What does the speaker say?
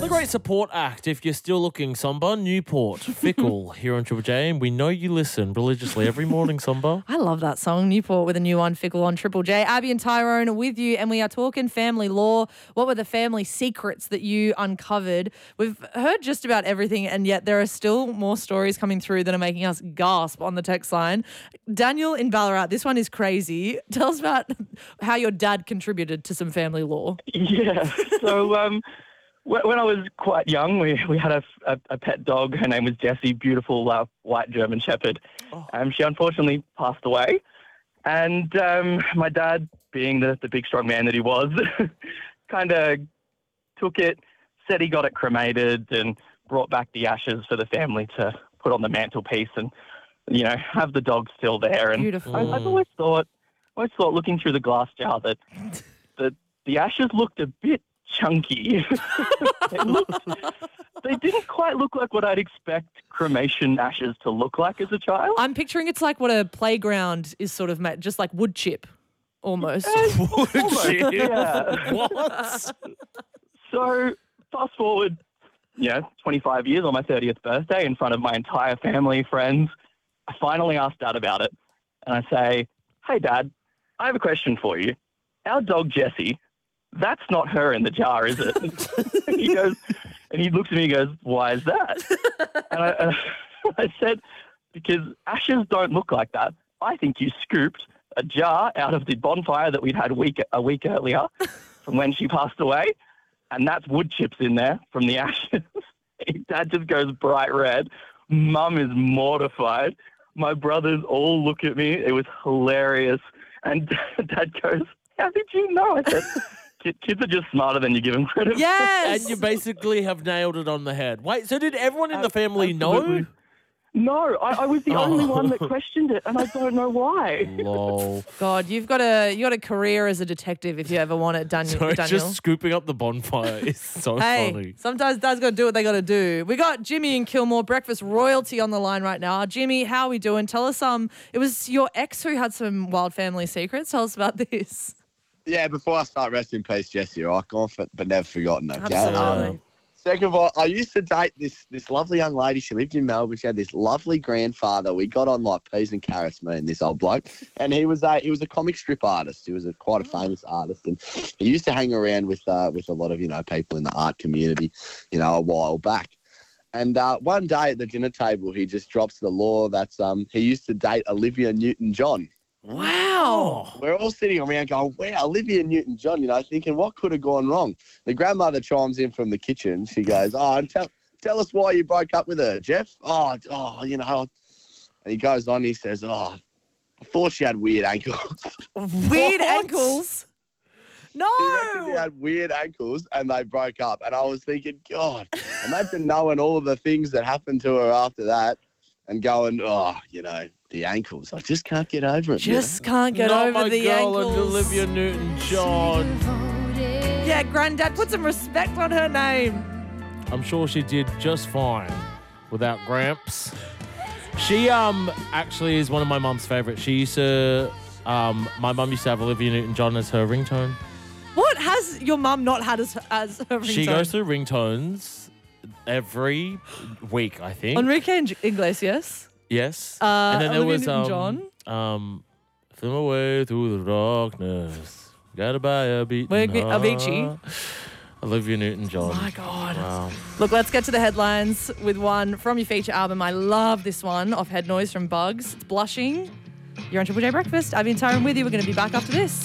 Another great support act if you're still looking, Somba. Newport, Fickle, here on Triple J. And we know you listen religiously every morning, Somba. I love that song, Newport, with a new one, Fickle on Triple J. Abby and Tyrone are with you, and we are talking family law. What were the family secrets that you uncovered? We've heard just about everything, and yet there are still more stories coming through that are making us gasp on the text line. Daniel in Ballarat, this one is crazy. Tell us about how your dad contributed to some family law. Yeah. So when I was quite young, we had a pet dog. Her name was Jessie, beautiful white German Shepherd. She unfortunately passed away. And my dad, being the big strong man that he was, kind of took it, said he got it cremated and brought back the ashes for the family to put on the mantelpiece and, you know, have the dog still there. And Beautiful. I've always thought, looking through the glass jar, that the ashes looked a bit chunky. They didn't quite look like what I'd expect cremation ashes to look like as a child. I'm picturing it's like what a playground is sort of made, just like wood chip almost. Almost, yeah. What? So fast forward, 25 years on my 30th birthday in front of my entire family, friends, I finally asked Dad about it. And I say, hey, Dad, I have a question for you. Our dog, Jessie, that's not her in the jar, is it? And he goes, and he looks at me and goes, why is that? And I said, because ashes don't look like that. I think you scooped a jar out of the bonfire that we'd had a week earlier from when she passed away, and that's wood chips in there from the ashes. Dad just goes bright red. Mum is mortified. My brothers all look at me. It was hilarious. And Dad goes, how did you know? I said, kids are just smarter than you give them credit for. Yes. And you basically have nailed it on the head. Wait, so did everyone in the family know? No, I was the only one that questioned it, and I don't know why. Lol. God, you got a career as a detective if you ever want it, Daniel. So just scooping up the bonfire is so funny. Sometimes Dad's got to do what they got to do. We got Jimmy in Kilmore, breakfast royalty on the line right now. Jimmy, how are we doing? Tell us, it was your ex who had some wild family secrets. Tell us about this. Yeah, before I start, rest in peace, Jessie. Right, gone but never forgotten. Okay. Absolutely. Second of all, I used to date this lovely young lady. She lived in Melbourne. She had this lovely grandfather. We got on like peas and carrots, me and this old bloke. And he was a comic strip artist. He was quite a famous artist, and he used to hang around with a lot of people in the art community, a while back. And one day at the dinner table, he just drops the law that he used to date Olivia Newton-John. Wow. We're all sitting around going, wow, Olivia Newton-John, thinking what could have gone wrong. The grandmother chimes in from the kitchen. She goes, and tell us why you broke up with her, Jeff. And he goes on, he says, I thought she had weird ankles. Weird ankles? No. She had weird ankles and they broke up. And I was thinking, God, imagine knowing all of the things that happened to her after that and going, the ankles. I just can't get over it. Just can't get over the ankles. And Olivia Newton-John. Yeah, Granddad, put some respect on her name. I'm sure she did just fine without Gramps. She actually is one of my mum's favourites. She used to, my mum used to have Olivia Newton-John as her ringtone. What has your mum not had as her ringtone? She goes through ringtones every week, I think. Enrique Iglesias. Yes. And then there Olivia was Newton-John. Feel my way through the darkness. Gotta buy a beating heart. Avicii. Olivia Newton-John. Oh my God. Wow. Look, let's get to the headlines with one from your feature album. I love this one off Head Noise from Bugs. It's Blushing. You're on Triple J Breakfast. Abby and Tyron with you. We're going to be back after this.